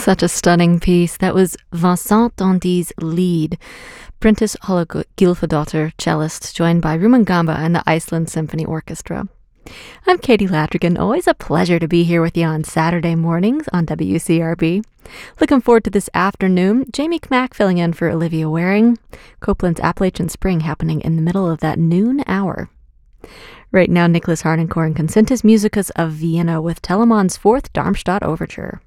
Such a stunning piece. That was Vincent Dandy's Lied. Bryndís Gylfadóttir, cellist, joined by Rumangamba and the Iceland Symphony Orchestra. I'm Katie Ladrigan. Always a pleasure to be here with you on Saturday mornings on WCRB. Looking forward to this afternoon. Jamie Kmack filling in for Olivia Waring. Copeland's Appalachian Spring happening in the middle of that noon hour. Right now, Nicholas Harnoncourt and Concentus Musicus of Vienna with Telemann's Fourth Darmstadt Overture.